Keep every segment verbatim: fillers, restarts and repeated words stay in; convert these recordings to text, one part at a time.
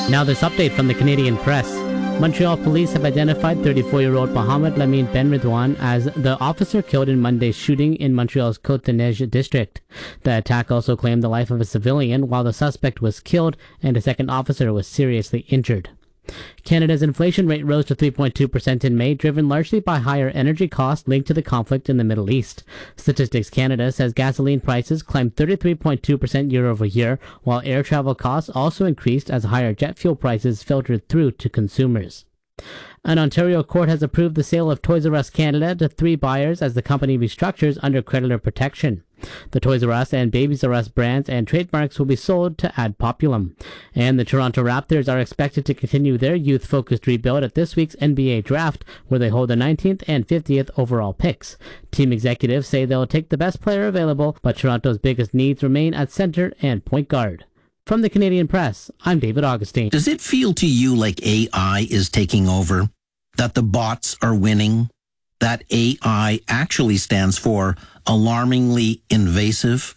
Now this update from the Canadian Press. Montreal police have identified thirty-four-year-old Mohamed Lamine Benridwan as the officer killed in Monday's shooting in Montreal's Côte-des-Neiges district. The attack also claimed the life of a civilian, while the suspect was killed and a second officer was seriously injured. Canada's inflation rate rose to three point two percent in May, driven largely by higher energy costs linked to the conflict in the Middle East. Statistics Canada says gasoline prices climbed thirty-three point two percent year over year, while air travel costs also increased as higher jet fuel prices filtered through to consumers. An Ontario court has approved the sale of Toys R Us Canada to three buyers as the company restructures under creditor protection. The Toys R Us and Babies R Us brands and trademarks will be sold to Ad Populum. And the Toronto Raptors are expected to continue their youth-focused rebuild at this week's N B A draft, where they hold the nineteenth and fiftieth overall picks. Team executives say they'll take the best player available, but Toronto's biggest needs remain at center and point guard. From the Canadian Press, I'm David Augustine. Does it feel to you like A I is taking over? That the bots are winning? That A I actually stands for alarmingly invasive?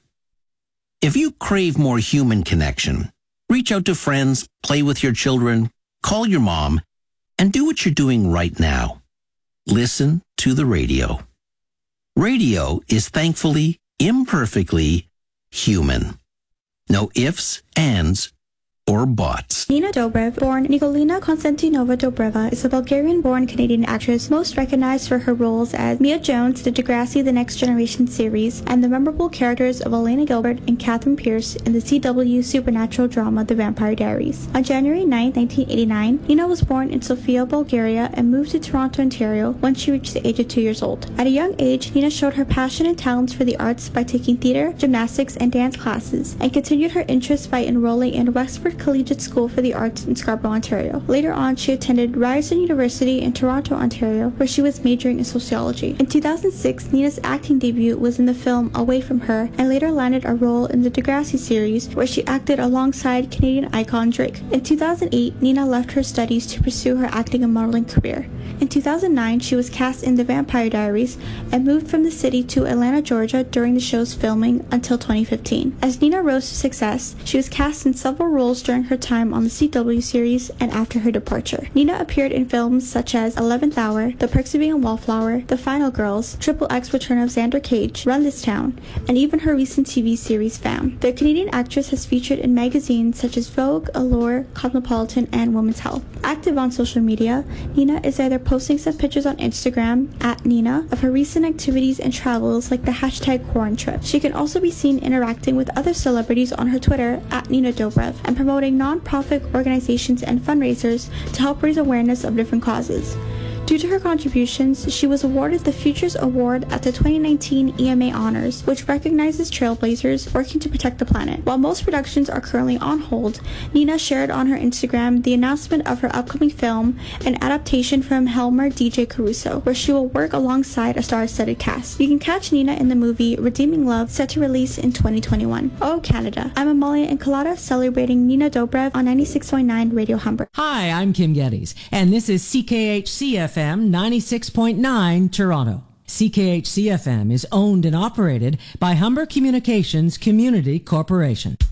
If you crave more human connection, reach out to friends, play with your children, call your mom, and do what you're doing right now. Listen to the radio. Radio is thankfully, imperfectly human. No ifs, ands, or bots. Nina Dobrev, born Nikolina Konstantinova Dobreva, is a Bulgarian-born Canadian actress most recognized for her roles as Mia Jones, the Degrassi The Next Generation series, and the memorable characters of Elena Gilbert and Catherine Pierce in the C W supernatural drama The Vampire Diaries. On January ninth, nineteen eighty-nine, Nina was born in Sofia, Bulgaria, and moved to Toronto, Ontario when she reached the age of two years old. At a young age, Nina showed her passion and talents for the arts by taking theater, gymnastics, and dance classes, and continued her interests by enrolling in Wexford Collegiate School for the Arts in Scarborough, Ontario. Later on, she attended Ryerson University in Toronto, Ontario, where she was majoring in sociology. In two thousand six, Nina's acting debut was in the film Away From Her, and later landed a role in the Degrassi series, where she acted alongside Canadian icon Drake. In two thousand eight, Nina left her studies to pursue her acting and modeling career. In two thousand nine, she was cast in The Vampire Diaries and moved from the city to Atlanta, Georgia during the show's filming until twenty fifteen. As Nina rose to success, she was cast in several roles during her time on the C W series and after her departure. Nina appeared in films such as eleventh hour, The Perks of Being a Wallflower, The Final Girls, Triple X Return of Xander Cage, Run This Town, and even her recent T V series Fam. The Canadian actress has featured in magazines such as Vogue, Allure, Cosmopolitan, and Women's Health. Active on social media, Nina is either posting some pictures on Instagram, at Nina, of her recent activities and travels like the hashtag Quarant Trip. She can also be seen interacting with other celebrities on her Twitter, at Nina Dobrev, and promoting non-profit organizations and fundraisers to help raise awareness of different causes. Due to her contributions, she was awarded the Futures Award at the twenty nineteen E M A Honors, which recognizes trailblazers working to protect the planet. While most productions are currently on hold, Nina shared on her Instagram the announcement of her upcoming film, an adaptation from Helmer D J Caruso, where she will work alongside a star-studded cast. You can catch Nina in the movie Redeeming Love, set to release in twenty twenty-one. Oh Canada, I'm Amalia Encolada celebrating Nina Dobrev on ninety-six point nine Radio Humber. Hi, I'm Kim Geddes, and this is C K H C F M ninety-six point nine Toronto. C K H C F M is owned and operated by Humber Communications Community Corporation.